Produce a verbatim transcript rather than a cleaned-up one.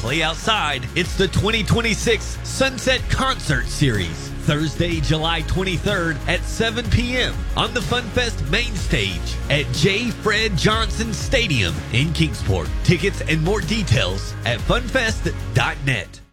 play outside. It's the twenty twenty-six Sunset Concert Series, Thursday, July twenty-third at seven p.m. on the FunFest main stage at J. Fred Johnson Stadium in Kingsport. Tickets and more details at funfest dot net.